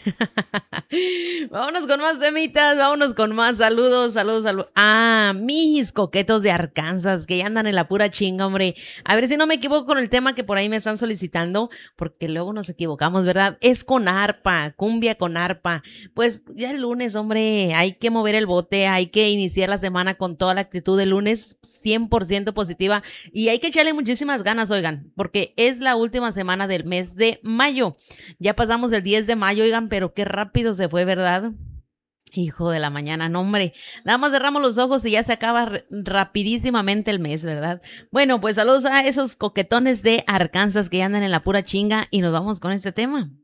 Vámonos con más temitas, vámonos con más saludos, saludos, saludos. Ah, mis coquetos de Arkansas, que ya andan en la pura chinga, hombre. A ver si no me equivoco con el tema que por ahí me están solicitando, porque luego nos equivocamos, ¿verdad? Es con arpa, cumbia con arpa. Pues ya el lunes, hombre, hay que mover el bote, hay que iniciar la semana con toda la actitud del lunes, 100% positiva, y hay que echarle muchísimas ganas, oigan, porque es la última semana del mes de mayo. Ya pasamos el 10 de mayo, oigan, pero qué rápido se fue, ¿verdad? Hijo de la mañana, no hombre, nada más cerramos los ojos y ya se acaba rapidísimamente el mes, ¿verdad? Bueno, pues saludos a esos coquetones de Arkansas que andan en la pura chinga y nos vamos con este tema.